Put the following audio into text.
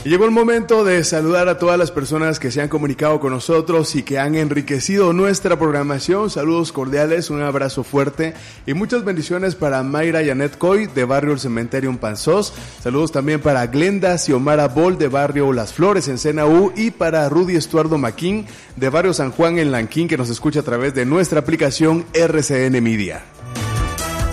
Y llegó el momento de saludar a todas las personas que se han comunicado con nosotros y que han enriquecido nuestra programación. Saludos cordiales, un abrazo fuerte y muchas bendiciones para Mayra Janet Coy de Barrio El Cementerio en Panzós. Saludos también para Glenda Xiomara Bol de Barrio Las Flores en Senaú y para Rudy Estuardo Maquín de Barrio San Juan en Lanquín, que nos escucha a través de nuestra aplicación RCN Media.